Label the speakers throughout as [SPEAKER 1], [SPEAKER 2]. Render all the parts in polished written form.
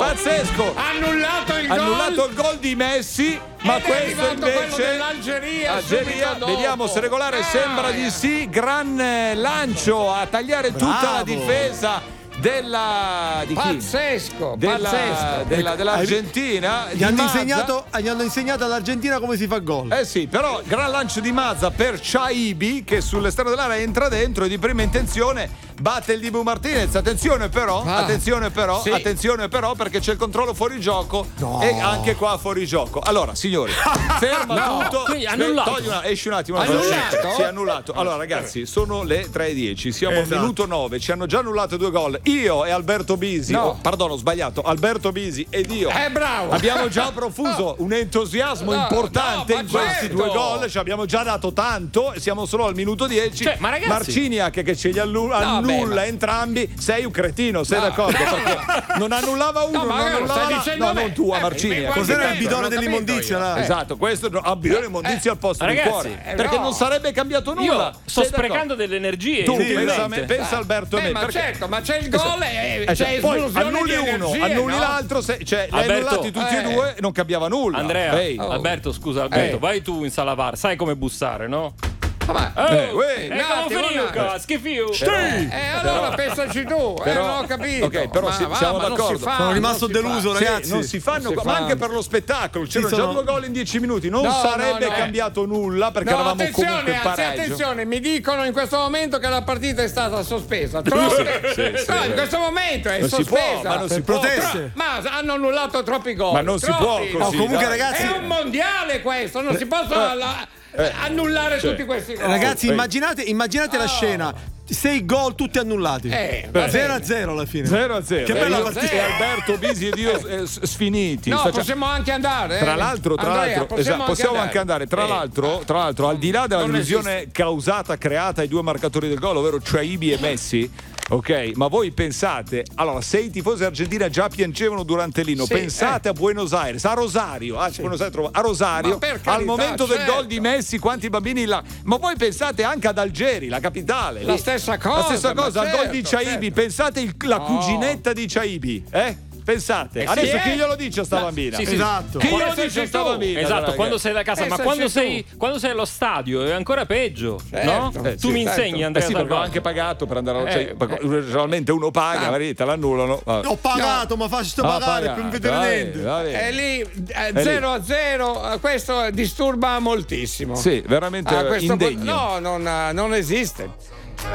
[SPEAKER 1] pazzesco. Annullato il gol di Messi, ma questo invece
[SPEAKER 2] Algeria,
[SPEAKER 1] vediamo se regolare, sembra di sì. Gran lancio a tagliare tutta la difesa
[SPEAKER 2] pazzesco.
[SPEAKER 1] dell'Argentina.
[SPEAKER 3] Gli hanno insegnato all'Argentina come si fa gol.
[SPEAKER 1] Sì, però gran lancio di Mazza per Chaibi, che sull'esterno dell'area entra dentro e di prima intenzione batte il Dibu Martinez. Attenzione però, perché c'è il controllo fuori gioco e anche qua fuori gioco. Allora, signori, ferma tutto. Esci un attimo.
[SPEAKER 2] Annullato?
[SPEAKER 1] Sì, annullato. Allora, ragazzi, sono le 3:10, siamo al minuto 9, ci hanno già annullato 2 gol. Io e Alberto Bisi, ho sbagliato, Alberto Bisi ed io
[SPEAKER 2] bravo.
[SPEAKER 1] abbiamo già profuso un entusiasmo importante in questi 2 gol, ci abbiamo già dato tanto, siamo solo al minuto 10.
[SPEAKER 4] Cioè, ma ragazzi,
[SPEAKER 1] Marciniak che ce li annulla entrambi, sei un cretino, sei d'accordo? Perché non annullava uno, non annullava non tu a Marciniak.
[SPEAKER 3] Cos'era il bidone dell'immondizia là?
[SPEAKER 1] Esatto, questo il bidone d'immondizia al posto del cuore, perché non sarebbe cambiato nulla.
[SPEAKER 4] Io sto sprecando delle energie.
[SPEAKER 1] Tu pensa Alberto e me,
[SPEAKER 2] ma certo, ma c'è il gol e c'è
[SPEAKER 1] poi
[SPEAKER 2] esplosione
[SPEAKER 1] annulli
[SPEAKER 2] di
[SPEAKER 1] uno,
[SPEAKER 2] energia,
[SPEAKER 1] annulli l'altro, li hai annullati tutti e 2 e non cambiava nulla.
[SPEAKER 4] Andrea, Alberto, scusa, vai tu in sala VAR, sai come bussare, no? Schifio.
[SPEAKER 2] Allora pensaci tu, non ho capito.
[SPEAKER 1] Ok, però siamo d'accordo.
[SPEAKER 3] Sono rimasto deluso, ragazzi.
[SPEAKER 1] Non si fanno, ma anche per lo spettacolo. C'erano già 2 gol in 10 minuti. Non sarebbe cambiato nulla perché eravamo comunque in pareggio.
[SPEAKER 2] Attenzione, mi dicono in questo momento che la partita è stata sospesa. In questo momento è sospesa.
[SPEAKER 1] Ma non si può.
[SPEAKER 2] Ma hanno annullato troppi gol.
[SPEAKER 1] Ma non si può così.
[SPEAKER 3] Comunque, ragazzi,
[SPEAKER 2] è un mondiale questo, non si possono annullare tutti questi gol.
[SPEAKER 3] Ragazzi, immaginate la scena. 6 gol tutti annullati. 0-0 alla fine.
[SPEAKER 1] 0-0.
[SPEAKER 3] Che bella partita.
[SPEAKER 1] E Alberto Bisi ed io sfiniti.
[SPEAKER 2] Possiamo anche andare.
[SPEAKER 1] Tra l'altro, possiamo anche andare. Tra l'altro, al di là della delusione creata ai 2 marcatori del gol, ovvero Chaibi e Messi. Ok, ma voi pensate, allora, se i tifosi argentini già piangevano durante l'inno, pensate a Buenos Aires, a Rosario, a Rosario, al momento del gol di Messi, quanti bambini là, ma poi pensate anche ad Algeri, la capitale,
[SPEAKER 2] la stessa cosa,
[SPEAKER 1] al gol di Chaibi, pensate la cuginetta di Chaibi, Pensate, adesso chi glielo dice a sta bambina?
[SPEAKER 3] Esatto.
[SPEAKER 1] Chi glielo dice a sta bambina?
[SPEAKER 4] Esatto, quando sei da casa, ma quando sei allo stadio è ancora peggio, no? Tu mi insegni, Andrea.
[SPEAKER 1] Sì, perché ho anche pagato per andare generalmente uno paga, te l'annullano.
[SPEAKER 3] Ho pagato, ma faccio pagare per non vedere niente.
[SPEAKER 2] È lì 0-0, questo disturba moltissimo.
[SPEAKER 1] Sì, veramente indegno.
[SPEAKER 2] Non esiste.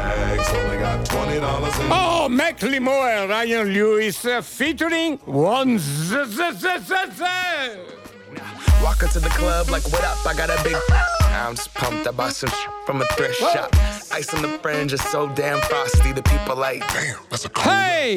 [SPEAKER 2] Macklemore, Ryan Lewis featuring One.
[SPEAKER 5] Walk into the club like, what up? I got a big. I'm just pumped. I bought some from a thrift shop. Ice on the fringe is so damn frosty. The people like, damn, that's a cool.
[SPEAKER 2] Hey!